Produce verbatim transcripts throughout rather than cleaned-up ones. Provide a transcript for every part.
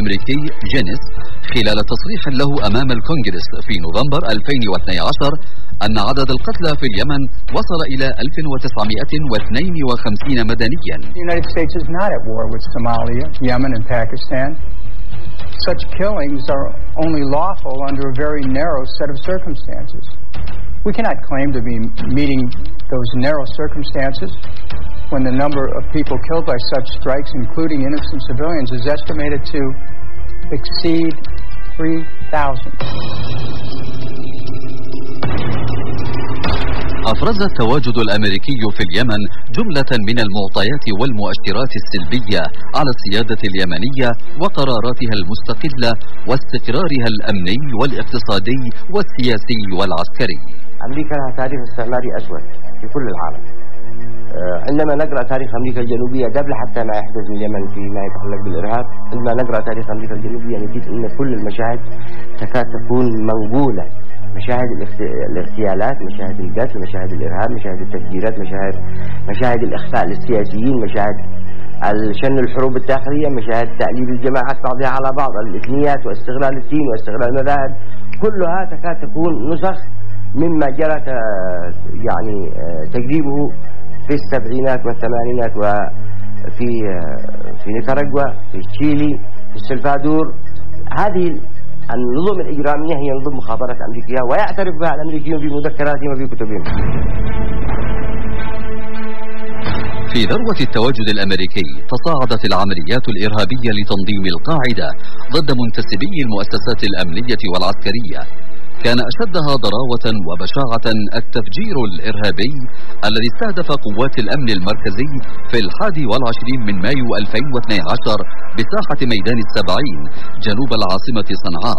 الأمريكي جينيس خلال تصريح له أمام الكونغرس في نوفمبر ألفين واثني عشر أن عدد القتلى في اليمن وصل إلى ألف وتسعمائة واثنين وخمسين مدنيا. The United States is not at war with Somalia, Yemen and Pakistan. Such killings are only lawful under a very narrow set of circumstances. We cannot claim to be meeting those narrow circumstances when the number of people killed by such strikes, including innocent civilians, is estimated to exceed three thousand. أفرز التواجد الأمريكي في اليمن جملة من المعطيات والمؤشرات السلبية على السيادة اليمنية وقراراتها المستقلة واستقرارها الأمني والاقتصادي والسياسي والعسكري. أمريكا لها تاريخ استعماري أسود في كل العالم. عندما نقرأ تاريخ أمريكا الجنوبية قبل حتى ما يحدث في اليمن فيما يتعلق بالإرهاب، عندما نقرأ تاريخ أمريكا الجنوبية نجد أن كل المشاهد تكاد تكون منقولة، مشاهد الاغتيالات، مشاهد القتل، مشاهد الإرهاب، مشاهد التفجيرات، مشاهد مشاهد الإخفاء للسياسيين، مشاهد شن الحروب الداخلية، مشاهد تأليب الجماعات بعضها على بعض، الإثنيات واستغلال الدين واستغلال المذاهب، كلها تكاد تكون نسخ مما جرى يعني تجريبه في السبعينات والثمانينات وفي في نيكاراغوا، في تشيلي، في السلفادور. هذه النظم الإجرامية هي نظم مخابرات أمريكية ويعترف بها الأمريكيون في مذكراتهم وفي كتبهم. في ذروة التواجد الأمريكي تصاعدت العمليات الإرهابية لتنظيم القاعدة ضد منتسبي المؤسسات الأمنية والعسكرية. كان أشدها ضراوة وبشاعة التفجير الإرهابي الذي استهدف قوات الأمن المركزي في الحادي والعشرين من مايو ألفين واثني عشر بساحة ميدان السبعين جنوب العاصمة صنعاء.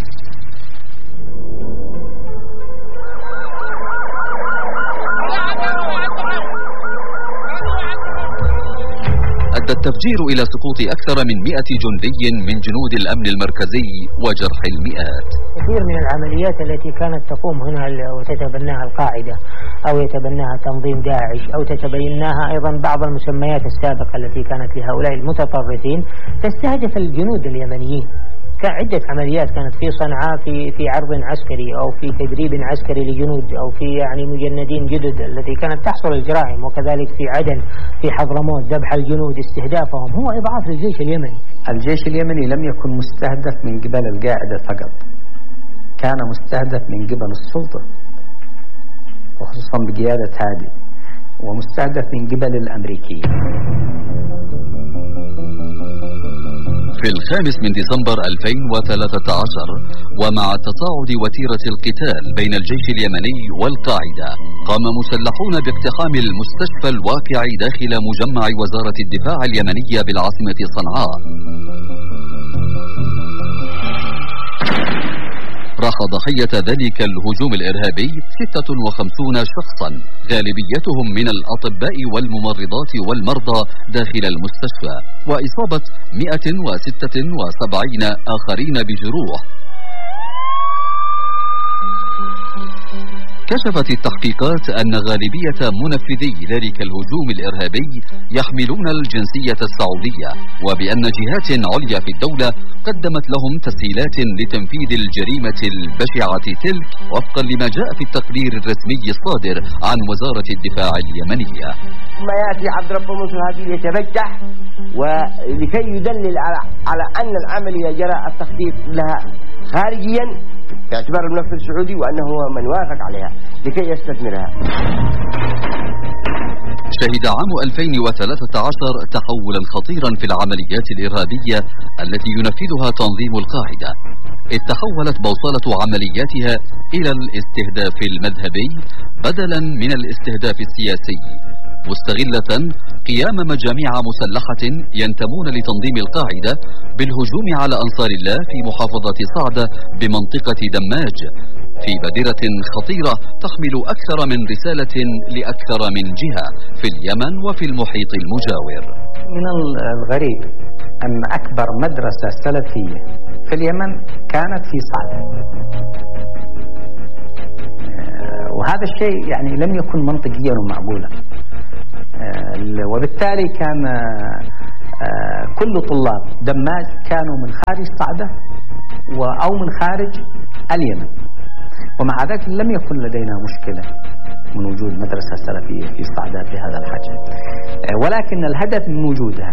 أدى التفجير إلى سقوط أكثر من مئة جندي من جنود الأمن المركزي وجرح المئات. كثير من العمليات التي كانت تقوم هنا وتتبناها القاعدة أو يتبناها تنظيم داعش أو تتبناها أيضا بعض المسميات السابقة التي كانت لهؤلاء المتطرفين تستهدف الجنود اليمنيين. كعدة عمليات كانت في صنعاء في في عرض عسكري أو في تدريب عسكري لجنود أو في يعني مجندين جدد التي كانت تحصل الجرائم، وكذلك في عدن في حضرموت ذبح الجنود استهدافهم هو إضعاف الجيش اليمني. الجيش اليمني لم يكن مستهدف من قبل القاعدة فقط، كان مستهدف من قبل السلطة وخصوصا بقيادة هادي، ومستهدف من قبل الأمريكيين. في الخامس من ديسمبر ألفين وثلاثة عشر ومع تصاعد وتيرة القتال بين الجيش اليمني والقاعدة، قام مسلحون باقتحام المستشفى الواقع داخل مجمع وزارة الدفاع اليمنية بالعاصمة صنعاء. راح ضحية ذلك الهجوم الإرهابي ستة وخمسين شخصا، غالبيتهم من الأطباء والممرضات والمرضى داخل المستشفى، وإصابة مئة وستة وسبعين آخرين بجروح. كشفت التحقيقات أن غالبية منفذي ذلك الهجوم الإرهابي يحملون الجنسية السعودية، وبأن جهات عليا في الدولة قدمت لهم تسهيلات لتنفيذ الجريمة البشعة تلك، وفقا لما جاء في التقرير الرسمي الصادر عن وزارة الدفاع اليمنية. ثم يأتي عبد رب منصور هادي يتبجح ولكي يدلل على على أن العملية جرى التخطيط لها خارجيا باعتبار المنفذ السعودي وأنه هو من وافق عليها لكي يستثمرها. شهد عام ألفين وثلاثة عشر تحولا خطيرا في العمليات الإرهابية التي ينفذها تنظيم القاعدة، إذ تحولت بوصلة عملياتها إلى الاستهداف المذهبي بدلا من الاستهداف السياسي، مستغلة قيام مجاميع مسلحة ينتمون لتنظيم القاعدة بالهجوم على أنصار الله في محافظة صعدة بمنطقة دماج، في بادرة خطيرة تحمل أكثر من رسالة لأكثر من جهة في اليمن وفي المحيط المجاور. من الغريب أن أكبر مدرسة سلفية في اليمن كانت في صعدة، وهذا الشيء يعني لم يكن منطقيا ومعقولا، وبالتالي كان كل طلاب دماج كانوا من خارج صعدة أو من خارج اليمن، ومع ذلك لم يكن لدينا مشكلة من وجود مدرسة سلفية في صعدة بهذا الحجم، ولكن الهدف من وجودها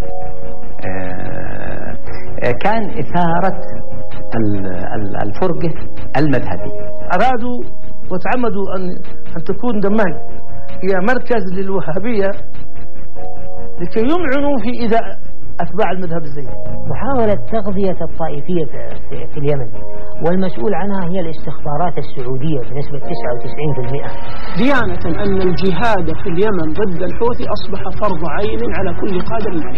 كان إثارة الفرقة المذهبية. أرادوا وتعمدوا أن أن تكون دماج هي مركز للوهابية لكي يمعنوا في إيذاء أتباع المذهب الزيدي. محاولة تغذية الطائفية في, في اليمن، والمسؤول عنها هي الاستخبارات السعودية بنسبة تسعة وتسعين بالمئة. ديانة أن الجهاد في اليمن ضد الحوثي أصبح فرض عين على كل قادر عليه.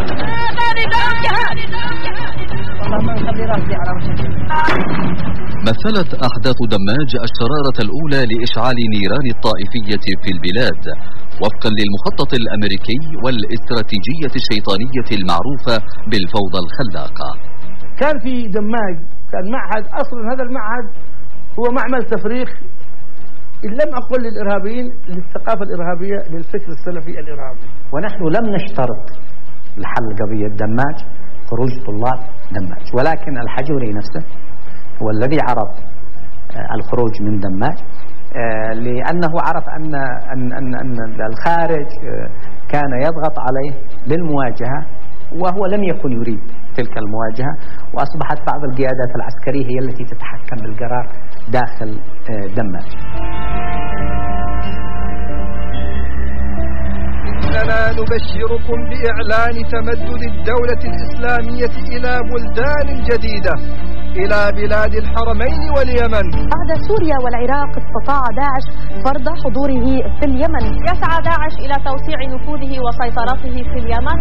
مثلت أحداث دماج الشرارة الأولى لإشعال نيران الطائفية في البلاد وفقا للمخطط الأمريكي والاستراتيجية الشيطانية المعروفة بالفوضى الخلاقة. كان في دماج كان معهد، أصلا هذا المعهد هو معمل تفريخ إن لم أقل للإرهابيين للثقافة الإرهابية للفكر السلفي الإرهابي. ونحن لم نشترط لحل قضية دماج خروج طلاب دماج، ولكن الحجوري نفسه هو الذي عرض الخروج من دماج لأنه عرف أن أن أن, أن الخارج كان يضغط عليه للمواجهة، وهو لم يكن يريد تلك المواجهة، وأصبحت بعض القيادات العسكرية هي التي تتحكم بالقرار داخل دماج. إننا نبشركم بإعلان تمدد الدولة الإسلامية إلى بلدان جديدة، إلى بلاد الحرمين واليمن. بعد سوريا والعراق استطاع داعش فرض حضوره في اليمن. يسعى داعش إلى توسيع نفوذه وسيطرته في اليمن.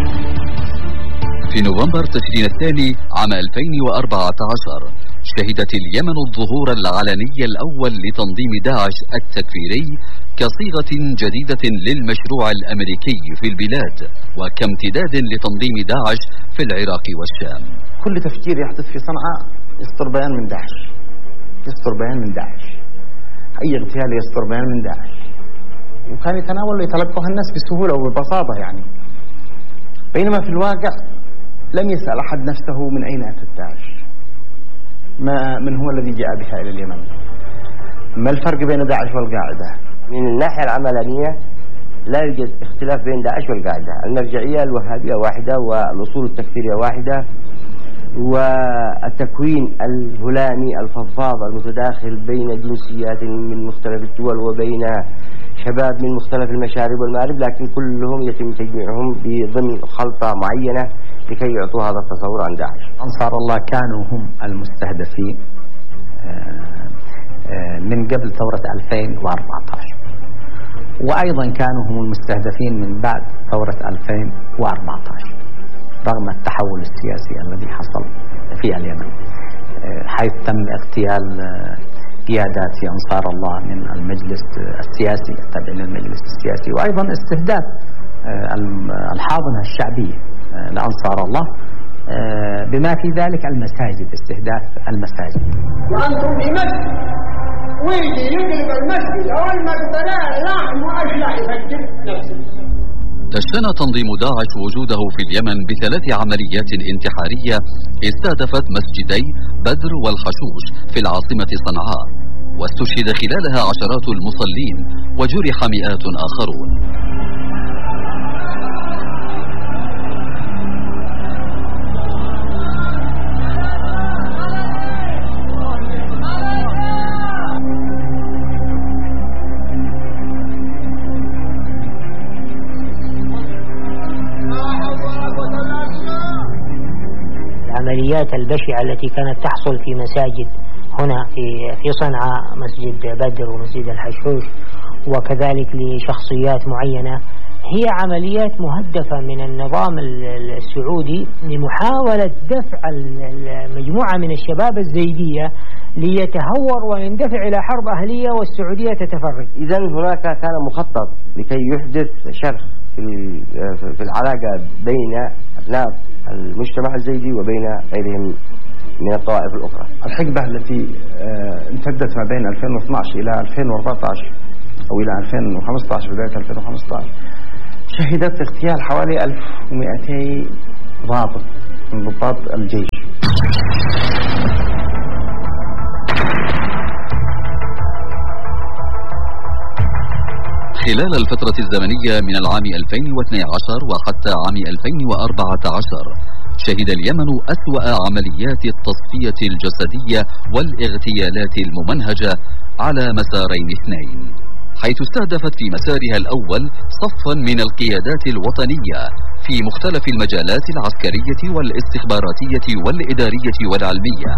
في نوفمبر تشرين الثاني عام ألفين وأربعة عشر شهدت اليمن الظهور العلني الأول لتنظيم داعش التكفيري كصيغة جديدة للمشروع الأمريكي في البلاد وكامتداد لتنظيم داعش في العراق والشام. كل تفجير يحدث في صنعاء يصدر بيان من داعش، يصدر بيان من داعش، أي اغتيال يصدر بيان من داعش، وكان يتناول ويتلقاها الناس بسهولة وببساطة يعني. بينما في الواقع لم يسأل أحد نفسه من أين أتت داعش، ما من هو الذي جاء بها إلى اليمن، ما الفرق بين داعش والقاعدة. من الناحية العملانية لا يوجد اختلاف بين داعش والقاعدة، المرجعية الوهابية واحدة والأصول التكفيرية واحدة، والتكوين الهلامي الفضفاض المتداخل بين جنسيات من مختلف الدول وبين شباب من مختلف المشارب والمآرب، لكن كلهم يتم تجميعهم بضمن خلطة معينة لكي يعطوا هذا التصور عن داعش. أنصار الله كانوا هم المستهدفين من قبل ثورة ألفين وأربعة عشر، وأيضا كانوا هم المستهدفين من بعد ثورة ألفين وأربعة عشر رغم التحول السياسي الذي حصل في اليمن، حيث تم اغتيال قيادات في أنصار الله من المجلس السياسي التابع للمجلس السياسي، وأيضا استهداف الحاضنة الشعبية لأنصار الله بما في ذلك المساجد، استهداف المساجد. وأنتم في مسجد ويجي يقلب المسجد أو المقبرة لحم وأشلع يفجر نفسه. دشن تنظيم داعش وجوده في اليمن بثلاث عمليات انتحارية استهدفت مسجدي بدر والحشوش في العاصمة صنعاء، واستشهد خلالها عشرات المصلين وجرح مئات آخرون. العمليات البشعة التي كانت تحصل في مساجد هنا في في صنعاء، مسجد بدر ومسجد الحشوش، وكذلك لشخصيات معينة، هي عمليات مهدفة من النظام السعودي لمحاولة دفع المجموعة من الشباب الزيدية ليتهور ويندفع إلى حرب أهلية والسعودية تتفرج. إذا هناك كان مخطط لكي يحدث شرخ في العلاقة بين أبناء المجتمع الزيدي وبين غيرهم من الطوائف الأخرى. الحقبة التي امتدت ما بين ألفين واثني عشر إلى ألفين وأربعة عشر أو إلى ألفين وخمسة عشر بداية ألفين وخمسة عشر شهدت اغتيال حوالي ألف ومئتين ضابط من ضباط الجيش. خلال الفترة الزمنية من العام ألفين واثني عشر وحتى عام ألفين وأربعة عشر شهد اليمن أسوأ عمليات التصفية الجسدية والاغتيالات الممنهجة على مسارين اثنين، حيث استهدفت في مسارها الأول صفا من القيادات الوطنية في مختلف المجالات العسكرية والاستخباراتية والإدارية والعلمية.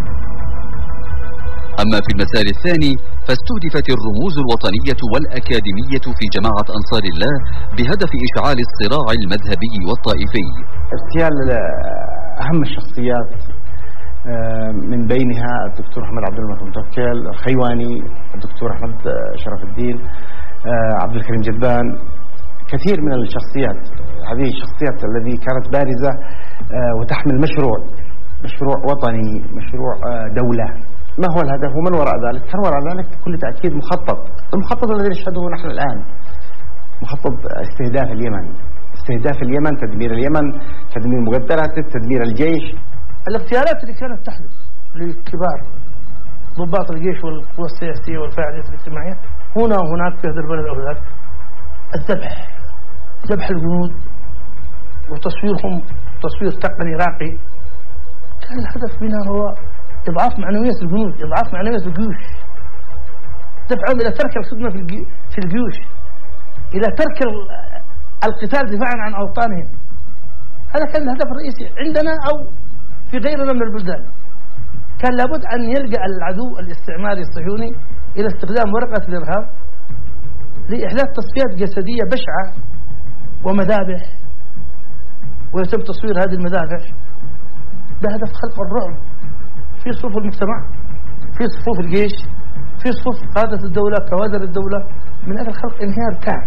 أما في المسار الثاني فاستهدفت الرموز الوطنية والأكاديمية في جماعة أنصار الله بهدف إشعال الصراع المذهبي والطائفي. اغتيال أهم الشخصيات من بينها الدكتور أحمد عبد المتوكل الخيواني، الدكتور أحمد شرف الدين، عبد الكريم جبان، كثير من الشخصيات. هذه الشخصيات التي كانت بارزة وتحمل مشروع مشروع وطني، مشروع دولة. ما هو الهدف ومن وراء ذلك؟ كان وراء ذلك بكل تأكيد مخطط، المخطط الذي نشهده نحن الآن، مخطط استهداف اليمن، استهداف اليمن، تدمير اليمن، تدمير مقدرات، تدمير الجيش. الاغتيالات اللي كانت تحدث للكبار ضباط الجيش والقوى السياسية والفاعليات الاجتماعية هنا وهناك في هذا البلد أو ذاك، الذبح، ذبح الجنود وتصويرهم تصوير تقني راقي. كان الهدف منها هو إضعاف معنويات الجنود، إضعاف معنويات الجيوش، دفعهم إلى ترك الخدمة في الجيوش، إلى ترك القتال دفاعا عن أوطانهم. هذا كان الهدف الرئيسي عندنا أو في غيرنا من البلدان. كان لابد أن يلجأ العدو الاستعماري الصهيوني إلى استخدام ورقة الإرهاب لإحداث تصفيات جسدية بشعة ومذابح، ويتم تصوير هذه المذابح بهدف خلق الرعب في صفوف المجتمع، في صفوف الجيش، في صفوف قادة الدولة، كوادر الدولة، من أجل خلق انهيار تام.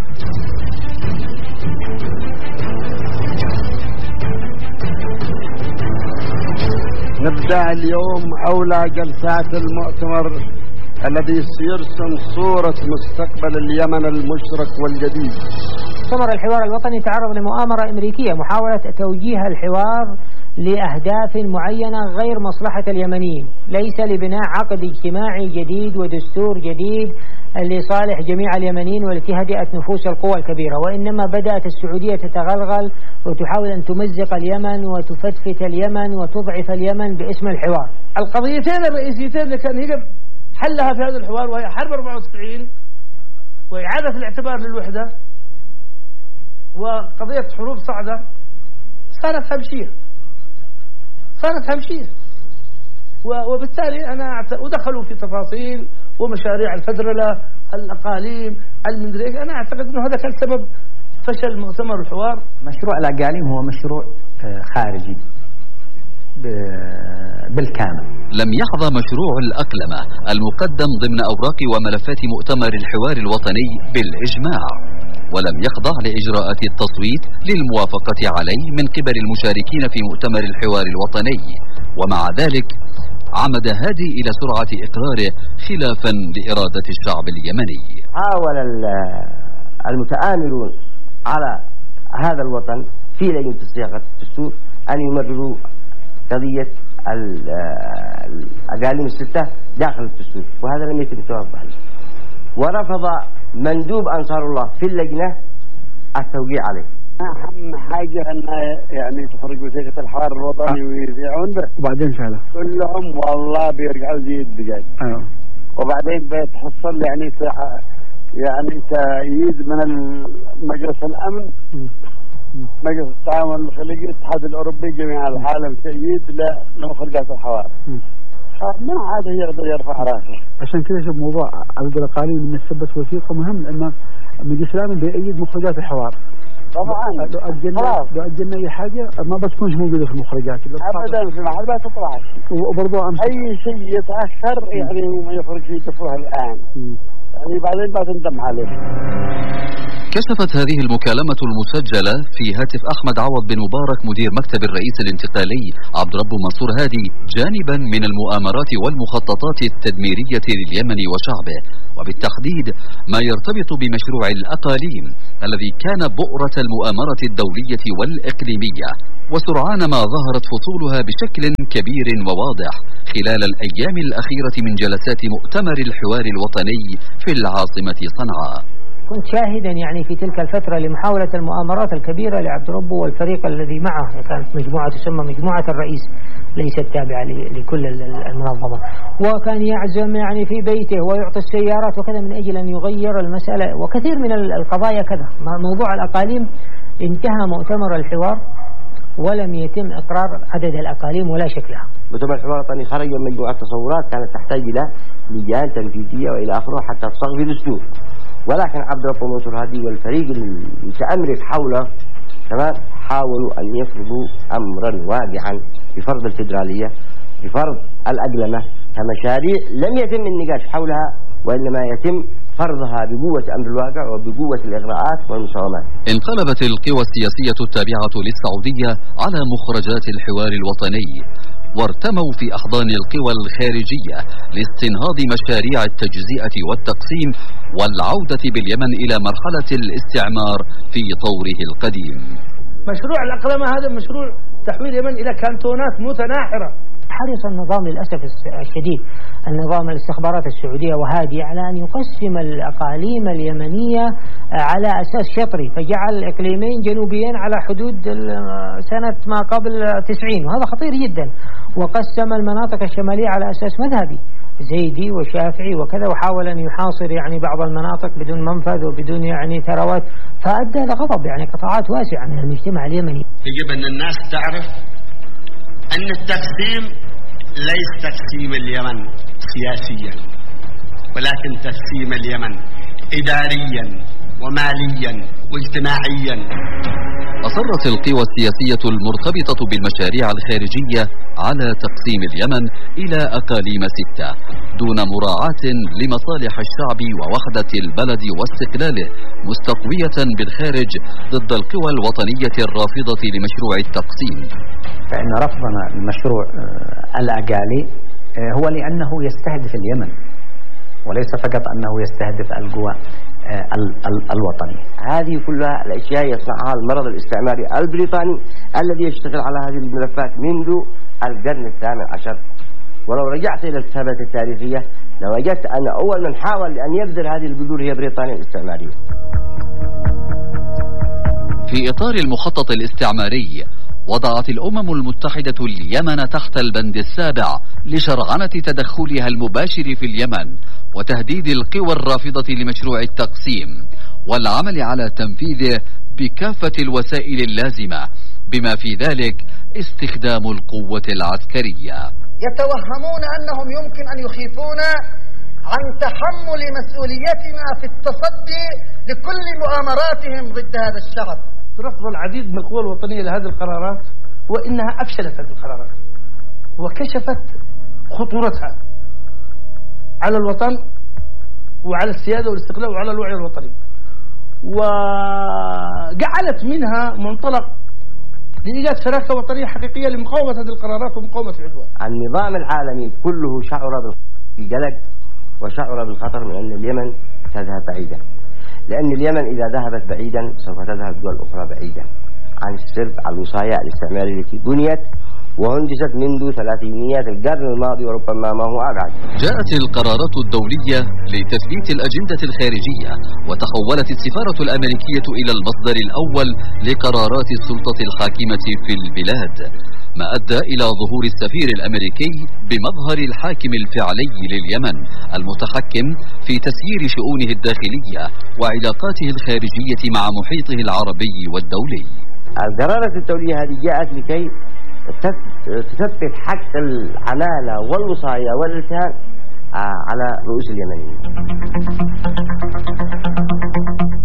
نبدأ اليوم أولى جلسات المؤتمر الذي سيرسم صورة مستقبل اليمن المشرق والجديد. مؤتمر الحوار الوطني تعرض لمؤامرة أمريكية، محاولة توجيه الحوار لأهداف معينة غير مصلحة اليمنيين، ليس لبناء عقد اجتماعي جديد ودستور جديد لصالح جميع اليمنيين ولتهدئة نفوس القوى الكبيرة، وإنما بدأت السعودية تتغلغل وتحاول أن تمزق اليمن وتفتفت اليمن وتضعف اليمن باسم الحوار. القضيتين الرئيسيتين اللي كان يجب حلها في هذا الحوار وهي حرب أربعة وتسعين وإعادة الاعتبار للوحدة وقضية حروب صعدة، صارت همشية صارت همشية وبالتالي أنا ودخلوا في تفاصيل ومشاريع الفدرلة، الأقاليم، المدري. أنا أعتقد أنه هذا كان سبب فشل مؤتمر الحوار. مشروع الأقاليم هو مشروع خارجي بالكامل. لم يحظى مشروع الأقلمة المقدم ضمن أوراق وملفات مؤتمر الحوار الوطني بالإجماع، ولم يخضع لإجراءات التصويت للموافقة عليه من قبل المشاركين في مؤتمر الحوار الوطني، ومع ذلك عمد هادي إلى سرعة إقراره خلافا لإرادة الشعب اليمني. حاول المتآمرون على هذا الوطن في لجنة صياغة الدستور أن يمرروا قضية الأقاليم الستة داخل الدستور، وهذا لم يتم التوافق عليه، ورفض مندوب أنصار الله في اللجنة التوقيع عليه. أهم حاجة أن يعني تخرج وثيقة الحوار الوطني ويذيعون به، وبعدين فعلا كلهم والله بيرجعوا زي الدجاج. أيوه. وبعدين بتحصل يعني يعني تأييد من مجلس الأمن، مجلس التعاون الخليجي، الاتحاد الأوروبي، جميع العالم تأييد لمخرجات الحوار. ما عاد يقدر يرفع راسه. عشان كذا شوف موضوع عدد الأقاليم من السبس وثيقة مهم، لأن مجلس الأمن بيأيد مخرجات الحوار. طبعا لو أجلنا لو أجلنا أي حاجة ما بتكونش موجودة في المخرجات أبدا، في محل ما تطلع. وبرضه أي شيء يتأخر يعني وما يخرج فيه تفوه الآن. يعني بعدين ما تندم عليه. كشفت هذه المكالمة المسجلة في هاتف أحمد عوض بن مبارك مدير مكتب الرئيس الانتقالي عبد ربه منصور هادي جانبا من المؤامرات والمخططات التدميرية لليمن وشعبه، وبالتحديد ما يرتبط بمشروع الأقاليم الذي كان بؤرة المؤامرة الدولية والإقليمية، وسرعان ما ظهرت فصولها بشكل كبير وواضح خلال الأيام الأخيرة من جلسات مؤتمر الحوار الوطني في العاصمة صنعاء. كنت شاهدا يعني في تلك الفترة لمحاولة المؤامرات الكبيرة لعبد ربه والفريق الذي معه، كانت مجموعة تسمى مجموعة الرئيس ليست تابعة لكل المنظمة، وكان يعزم يعني في بيته ويعطي السيارات وكذا من أجل أن يغير المسألة، وكثير من القضايا كذا. موضوع الأقاليم انتهى مؤتمر الحوار ولم يتم إقرار عدد الأقاليم ولا شكلها. مؤتمر الحوار الوطني خرج من مجموعة تصورات كانت تحتاج إلى لجان تنفيذية وإلى آخره حتى تصاغ في دستور، ولكن عبد ربه منصور هادي والفريق المتأمرك حوله تمام حاولوا أن يفرضوا أمرا واقعا بفرض الفيدرالية، بفرض الأقلمة كمشاريع لم يتم النقاش حولها، وإنما يتم فرضها بقوة أمر الواقع وبقوة الإغراءات والمساومات. انقلبت القوى السياسية التابعة للسعودية على مخرجات الحوار الوطني، وارتموا في أحضان القوى الخارجية لاستنهاض مشاريع التجزئة والتقسيم والعودة باليمن إلى مرحلة الاستعمار في طوره القديم. مشروع الأقلمة هذا مشروع تحويل اليمن إلى كانتونات متناحرة. حرص النظام للأسف الشديد النظام الاستخبارات السعودية وهادي على أن يقسم الأقاليم اليمنية على أساس شطري، فجعل إقليمين جنوبيين على حدود سنة ما قبل تسعين، وهذا خطير جدا، وقسم المناطق الشمالية على أساس مذهبي زيدي وشافعي وكذا، وحاول أن يحاصر يعني بعض المناطق بدون منفذ وبدون يعني ثروات، فأدى لغضب يعني قطاعات واسعة من المجتمع اليمني. يجب أن الناس تعرف أن التقسيم ليس تقسيم اليمن سياسيا، ولكن تقسيم اليمن إداريا وماليا واجتماعيا. أصرت القوى السياسية المرتبطة بالمشاريع الخارجية على تقسيم اليمن إلى أقاليم ستة دون مراعاة لمصالح الشعب ووحدة البلد واستقلاله، مستقوية بالخارج ضد القوى الوطنية الرافضة لمشروع التقسيم. فإن رفضنا المشروع الأقالي هو لأنه يستهدف اليمن وليس فقط أنه يستهدف القوى الوطنية. هذه كلها الأشياء يصنعها المرض الاستعماري البريطاني الذي يشتغل على هذه الملفات منذ القرن الثامن عشر. ولو رجعت إلى الكتابات التاريخية لوجدت أن أول من حاول أن يبذر هذه البذور هي بريطانيا الاستعمارية. في إطار المخطط الاستعماري وضعت الأمم المتحدة اليمن تحت البند السابع لشرعنة تدخلها المباشر في اليمن وتهديد القوى الرافضة لمشروع التقسيم والعمل على تنفيذه بكافة الوسائل اللازمة بما في ذلك استخدام القوة العسكرية. يتوهمون أنهم يمكن أن يخيفون عن تحمل مسؤوليتنا في التصدي لكل مؤامراتهم ضد هذا الشعب. رفض العديد من القوى الوطنية لهذه القرارات، وإنها أفشلت هذه القرارات وكشفت خطورتها على الوطن وعلى السيادة والاستقلال وعلى الوعي الوطني، وجعلت منها منطلق لإيجاد شراكة وطنية حقيقية لمقاومة هذه القرارات ومقاومة العدوان. النظام العالمي كله شعر بالقلق وشعر بالخطر من أن اليمن تذهب بعيدا، لأن اليمن إذا ذهبت بعيدا سوف تذهب دول أخرى بعيدا عن السرب على الوصايا الاستعمارية التي بنيت وهندست منذ ثلاثينيات القرن الماضي وربما ما هو أبعد. جاءت القرارات الدولية لتثبيت الأجندة الخارجية، وتحولت السفارة الأمريكية إلى المصدر الأول لقرارات السلطة الحاكمة في البلاد، ما أدى إلى ظهور السفير الأمريكي بمظهر الحاكم الفعلي لليمن المتحكم في تسيير شؤونه الداخلية وعلاقاته الخارجية مع محيطه العربي والدولي. القرارات الدولية هذه جاءت لكي تثبت حق العمالة والوصايا والإرهاب على رؤوس اليمنيين. في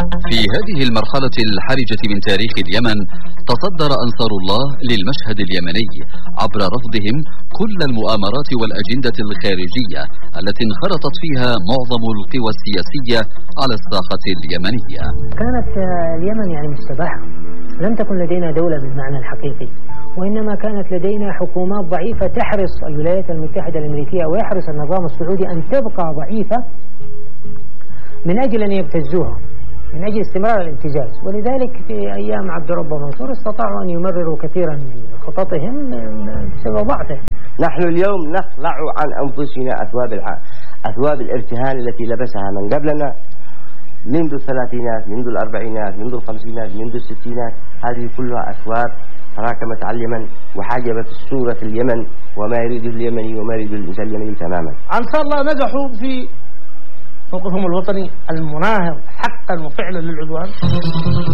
في هذه المرحلة الحرجة من تاريخ اليمن تصدر أنصار الله للمشهد اليمني عبر رفضهم كل المؤامرات والأجندة الخارجية التي انخرطت فيها معظم القوى السياسية على الساحة اليمنية. كانت اليمن يعني مستباحة، لم تكن لدينا دولة بالمعنى الحقيقي، وإنما كانت لدينا حكومات ضعيفة تحرص الولايات المتحدة الأمريكية ويحرص النظام السعودي أن تبقى ضعيفة من أجل أن يبتزوها، من أجل استمرار الامتزاز. ولذلك في أيام عبد الرب منصور استطاعوا أن يمرروا كثيرا من خططهم بسبب ضعفه. نحن اليوم نخلع عن أنفسنا أثواب أثواب الارتهان التي لبسها من قبلنا منذ الثلاثينات، منذ الأربعينات، منذ الخمسينات، منذ الستينات. هذه كلها أثواب تراكمت على اليمن وحجبت صورة اليمن وما يريده اليمني وما يريده الإنسان اليمني تماما. أنصار الله نجحوا في موقفهم الوطني المناهض حقا وفعلا للعدوان.